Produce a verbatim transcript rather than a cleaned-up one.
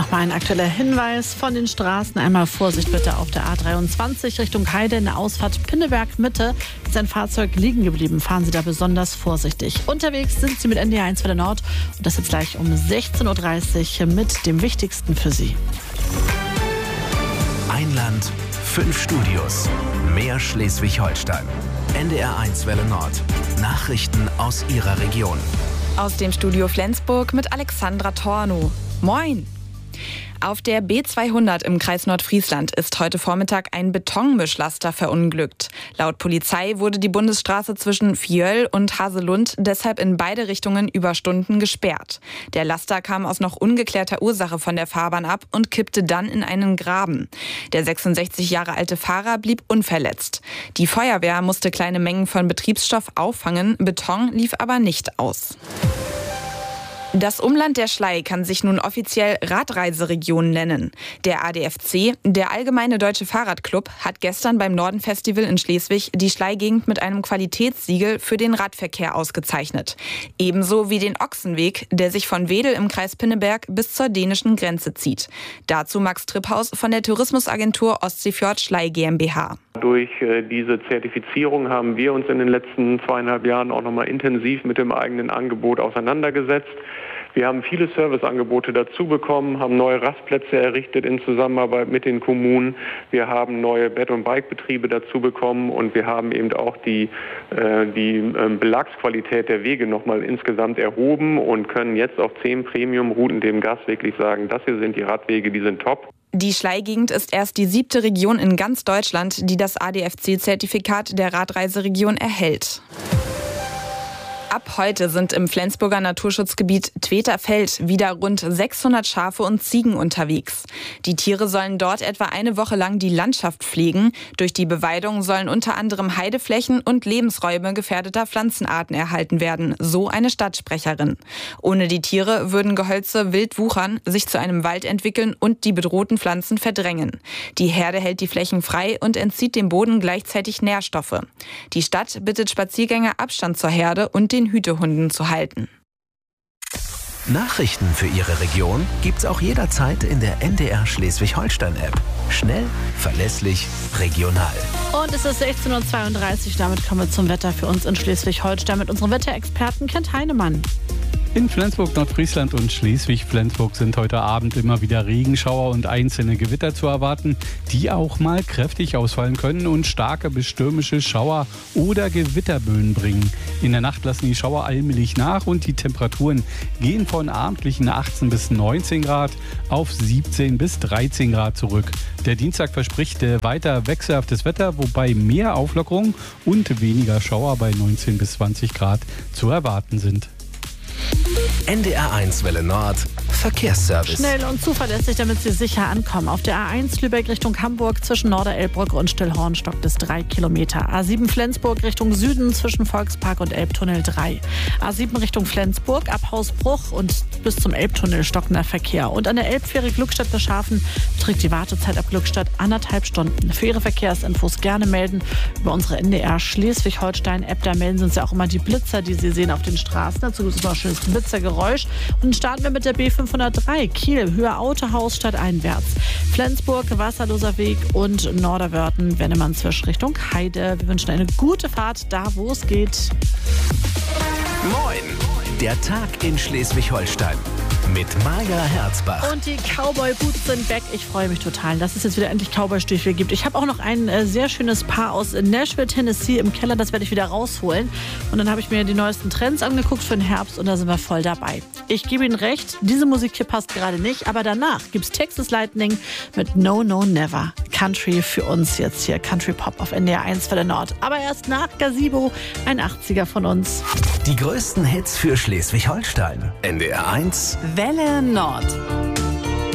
Nochmal ein aktueller Hinweis von den Straßen. Einmal Vorsicht bitte auf der A dreiundzwanzig Richtung Heide in der Ausfahrt Pinneberg Mitte. Ist ein Fahrzeug liegen geblieben. Fahren Sie da besonders vorsichtig. Unterwegs sind Sie mit N D R eins Welle Nord. Und das jetzt gleich um sechzehn Uhr dreißig mit dem Wichtigsten für Sie. Ein Land, fünf Studios. Mehr Schleswig-Holstein. N D R eins Welle Nord. Nachrichten aus Ihrer Region. Aus dem Studio Flensburg mit Alexandra Tornow. Moin! Auf der B zweihundert im Kreis Nordfriesland ist heute Vormittag ein Betonmischlaster verunglückt. Laut Polizei wurde die Bundesstraße zwischen Viöll und Haselund deshalb in beide Richtungen über Stunden gesperrt. Der Laster kam aus noch ungeklärter Ursache von der Fahrbahn ab und kippte dann in einen Graben. Der sechsundsechzig Jahre alte Fahrer blieb unverletzt. Die Feuerwehr musste kleine Mengen von Betriebsstoff auffangen, Beton lief aber nicht aus. Das Umland der Schlei kann sich nun offiziell Radreiseregion nennen. Der A D F C, der Allgemeine Deutsche Fahrradclub, hat gestern beim Nordenfestival in Schleswig die Schleigegend mit einem Qualitätssiegel für den Radverkehr ausgezeichnet. Ebenso wie den Ochsenweg, der sich von Wedel im Kreis Pinneberg bis zur dänischen Grenze zieht. Dazu Max Tripphaus von der Tourismusagentur Ostseefjord Schlei GmbH. Durch äh, diese Zertifizierung haben wir uns in den letzten zweieinhalb Jahren auch nochmal intensiv mit dem eigenen Angebot auseinandergesetzt. Wir haben viele Serviceangebote dazu bekommen, haben neue Rastplätze errichtet in Zusammenarbeit mit den Kommunen. Wir haben neue Bed- und Bikebetriebe dazu bekommen und wir haben eben auch die, äh, die äh, Belagsqualität der Wege nochmal insgesamt erhoben und können jetzt auf zehn Premium-Routen dem Gast wirklich sagen, das hier sind die Radwege, die sind top. Die Schleigegend ist erst die siebte Region in ganz Deutschland, die das A D F C-Zertifikat der Radreiseregion erhält. Ab heute sind im Flensburger Naturschutzgebiet Tweterfeld wieder rund sechshundert Schafe und Ziegen unterwegs. Die Tiere sollen dort etwa eine Woche lang die Landschaft pflegen. Durch die Beweidung sollen unter anderem Heideflächen und Lebensräume gefährdeter Pflanzenarten erhalten werden, so eine Stadtsprecherin. Ohne die Tiere würden Gehölze wild wuchern, sich zu einem Wald entwickeln und die bedrohten Pflanzen verdrängen. Die Herde hält die Flächen frei und entzieht dem Boden gleichzeitig Nährstoffe. Die Stadt bittet Spaziergänger, Abstand zur Herde und den Hütehunden zu halten. Nachrichten für Ihre Region gibt's auch jederzeit in der N D R Schleswig-Holstein-App. Schnell, verlässlich, regional. Und es ist sechzehn Uhr zweiunddreißig. Damit kommen wir zum Wetter für uns in Schleswig-Holstein mit unserem Wetterexperten Kent Heinemann. In Flensburg, Nordfriesland und Schleswig-Flensburg sind heute Abend immer wieder Regenschauer und einzelne Gewitter zu erwarten, die auch mal kräftig ausfallen können und starke bis stürmische Schauer oder Gewitterböen bringen. In der Nacht lassen die Schauer allmählich nach und die Temperaturen gehen von abendlichen achtzehn bis neunzehn Grad auf siebzehn bis dreizehn Grad zurück. Der Dienstag verspricht weiter wechselhaftes Wetter, wobei mehr Auflockerung und weniger Schauer bei neunzehn bis zwanzig Grad zu erwarten sind. N D R eins Welle Nord Verkehrsservice. Schnell und zuverlässig, damit Sie sicher ankommen. Auf der A eins Lübeck Richtung Hamburg zwischen Norderelbbrücke und Stillhorn stockt es drei Kilometer. A sieben Flensburg Richtung Süden zwischen Volkspark und Elbtunnel drei. A sieben Richtung Flensburg ab Hausbruch und bis zum Elbtunnel stockender Verkehr. Und an der Elbfähre Glückstadt bis Schafen beträgt die Wartezeit ab Glückstadt anderthalb Stunden. Für Ihre Verkehrsinfos gerne melden über unsere N D R Schleswig-Holstein-App. Da melden Sie uns ja auch immer die Blitzer, die Sie sehen auf den Straßen. Dazu gibt es noch ein schönes Blitzergeräusch. Und dann starten wir mit der B fünfhundertdrei, Kiel, Höhe Autohaus stadteinwärts. Flensburg, Wasserloser Weg und Norderwörten, Wennemannswisch Richtung Heide. Wir wünschen eine gute Fahrt da, wo es geht. Moin! Der Tag in Schleswig-Holstein mit Maja Herzbach. Und die Cowboy-Boots sind back. Ich freue mich total, dass es jetzt wieder endlich Cowboy-Stiefel gibt. Ich habe auch noch ein äh, sehr schönes Paar aus Nashville, Tennessee im Keller. Das werde ich wieder rausholen. Und dann habe ich mir die neuesten Trends angeguckt für den Herbst und da sind wir voll dabei. Ich gebe Ihnen recht, diese Musik hier passt gerade nicht. Aber danach gibt es Texas Lightning mit No, No, Never. Country für uns jetzt hier. Country Pop auf N D R eins Welle Nord. Aber erst nach Gazebo, ein achtziger von uns. Die größten Hits für Schleswig-Holstein. N D R eins Welle Nord.